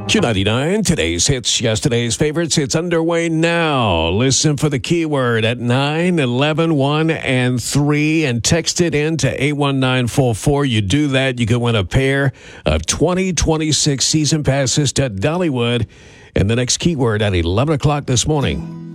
Q99, today's hits, yesterday's favorites. It's underway now. Listen for the keyword at 9, 11, 1, and 3 and text it in to 81944. You do that, you can win a pair of 2026 season passes to Dollywood. And the next keyword at 11 o'clock this morning.